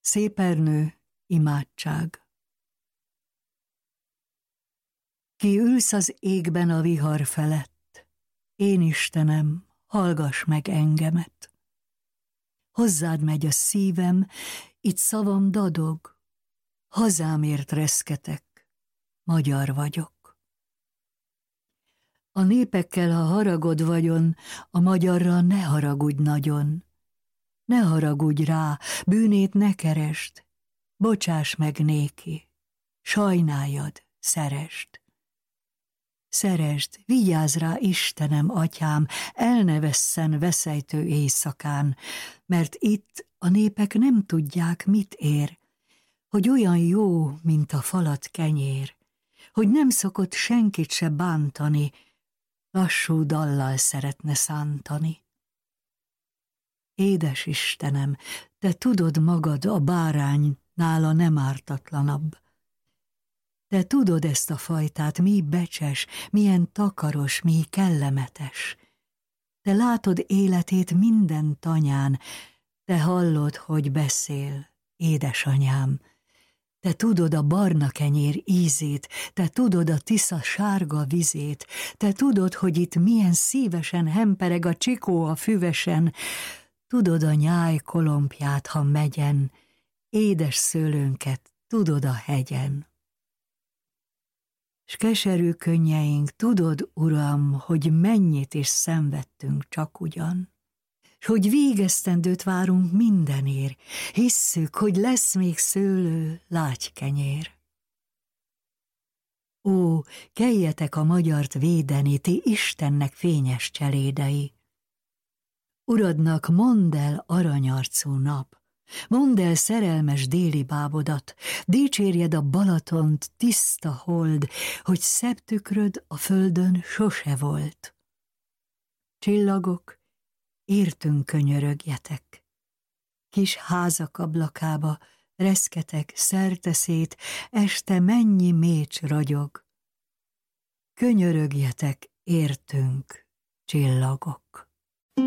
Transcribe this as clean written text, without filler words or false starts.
Szépernő, imádság. Ki ülsz az égben a vihar felett, én Istenem, hallgass meg engemet. Hozzád megy a szívem, itt szavam dadog, hazámért reszketek, magyar vagyok. A népekkel, ha haragod vagyon, a magyarra ne haragudj nagyon. Ne haragudj rá, bűnét ne keresd, bocsáss meg néki, sajnáljad, szeresd. Szeresd, vigyázz rá, Istenem, atyám, el ne vesszen veszejtő éjszakán, mert itt a népek nem tudják, mit ér, hogy olyan jó, mint a falat kenyér, hogy nem szokott senkit se bántani, lassú dallal szeretne szántani. Édes Istenem, te tudod magad, a bárány nála nem ártatlanabb. Te tudod ezt a fajtát, mi becses, milyen takaros, mi kellemetes. Te látod életét minden tanyán, te hallod, hogy beszél, édesanyám. Te tudod a barna kenyér ízét, te tudod a Tisza sárga vizét, te tudod, hogy itt milyen szívesen hempereg a csikó a füvesen, tudod a nyáj kolompját, ha megyen, édes szőlőnket tudod a hegyen. S keserű könnyeink, tudod, Uram, hogy mennyit is szenvedtünk csak ugyan, s hogy végeztendőt várunk mindenért, hisszük, hogy lesz még szőlő, lágykenyér. Ó, keljetek a magyart védeni, ti Istennek fényes cselédei! Uradnak mondd el aranyarcú nap, mondd el szerelmes déli bábodat, dicsérjed a Balatont, tiszta hold, hogy szebb tükröd a földön sose volt. Csillagok, értünk könyörögjetek, kis házak ablakába reszketek szerteszét, este mennyi mécs ragyog. Könyörögjetek, értünk, csillagok.